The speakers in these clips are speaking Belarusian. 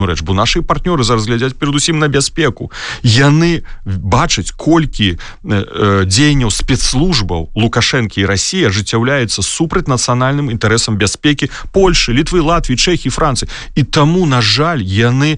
рэч, бо нашы партнёры зараз глядзяць перадусім на бяспеку. Яны бачаць, колькі дзеянняў спецслужбаў Лукашэнкі і Расіі ажыццяўляецца супраць нацыянальным інтарэсам бяспекі Польшы, Літвы, Латвіі, Чэхіі, Францыі. І таму, на жаль, яны,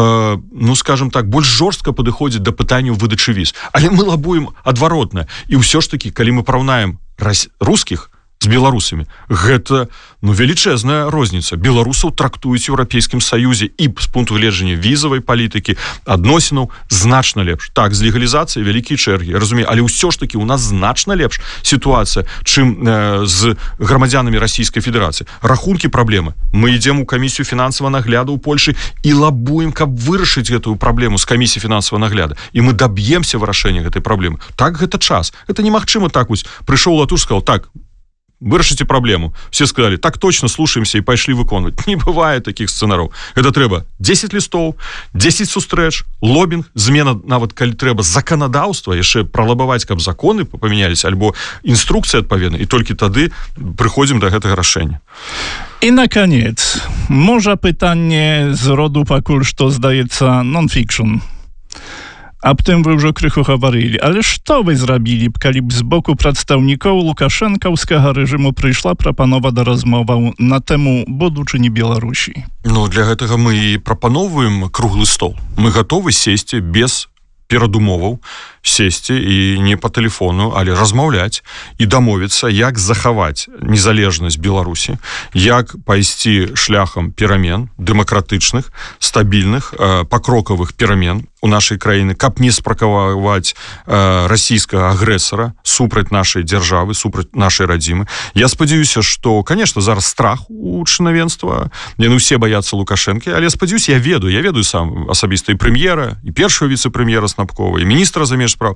скажем так, больш жорстка падыходзяць да пытанняў выдачы віз. Але мы лабуем адваротна. І ўсё ж такі, калі мы параўнаем рускіх з беларусамі, гэта велічэзная розніца. Беларусаў трактуюць у Еўрапейскім Саюзе і з пункту гледжання візавай палітыкі, адносінаў значна лепш. Так, з легалізацыяй вялікія чэргі, я разумею, але ўсё ж такі у нас значна лепш сітуацыя, чым з грамадзянамі Расійскай Федэрацыі. Рахункі праблемы. Мы ідзем у камісію фінансавага нагляду ў Польшы і лабуем, каб вырашыць гэтую праблему з камісіі фінансавага нагляду. І мы даб'емся вырашэння гэтай праблемы. Так, гэта час. Гэта немагчыма так вось. Прыйшоў Латуш, сказал, так, вырашыце праблему. Все сказали, так точно, слушаемся, и пошли выконваць. Не бывает таких сцэнараў. Это трэба 10 лістоў, 10 сустрэч, лобінг, змена, нават калі трэба, заканадаўства, яшчэ пралабаваць, каб законы памяняліся, альбо інструкцыі адпаведна, і толькі тады прыходзім да гэтага рашэння. I na koniec, może pytanie z rodu pakul, что zdaється non-fiction. Аб тым вы ўжо крыху гаварылі. Але што вы зрабілі б, калі б з боку прадстаўнікоў лукашэнкаўскага рэжыму прыйшла прапанова да размоваў на тэму будучыні Беларусі? Для гэтага мы і прапаноўваем круглы стол. Мы гатовы сесці без перадумоваў, сесці і не па тэлефону, але размаўляць і дамовіцца, як захаваць незалежнасць Беларусі, як пайсці шляхам перамен дэмакратычных, стабільных, пакрокавых перамен у нашай краіны, каб не спракаваць расійскага агрэсара супраць нашай дзяржавы, супраць нашай радзімы. Я спадзяюся, што, конечно, зараз страх у чынавенства, яны ўсе баяцца Лукашэнкі, але спадзяюся, я ведаю сам асабіста і прэм'ера, і першага віцэ-прэм'ера Снапкова, і міністра замежных спраў.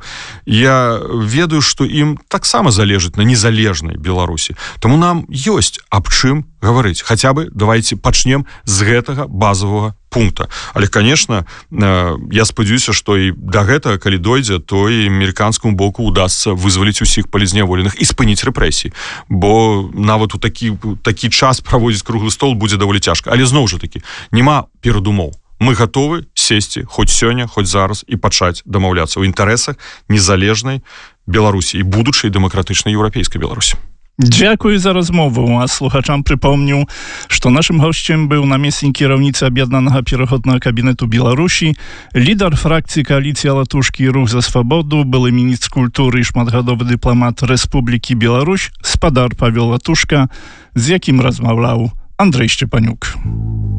Я ведаю, што ім таксама залежыць на незалежнай Беларусі. Таму нам ёсць аб чым гаварыць. Хаця бы давайте пачнем з гэтага базовага пункта. Але, конечно, я спадзяюся, што і да гэтага, калі дойдзе, то і амерыканскаму боку удасца вызваліць усіх палізняволеных і спыніць рэпрэсіі. Бо нават у такі час праводзіць круглы стол будзе даволі цяжка. Але зноў жа такі, няма перадумоў. Мы гатовы сесці хоць сёння, хоць зараз і пачаць дамаўляцца ў інтарэсах незалежнай Беларусі і будучай дэмакратычнай еўрапейскай Беларусі. Dziękuję za rozmowę, a słuchaczom przypomnił, że naszym gościem był namiestnik kierownicy Objednanego Pierwotnego Kabinetu Białorusi, lider frakcji Koalicja Latuszki Ruch za Swobodu, były ministr kultury i szmatgadowy dyplomat Republiki Białoruś, spadar Paweł Latuszka, z jakim rozmawiał Andrzej Szczepaniuk.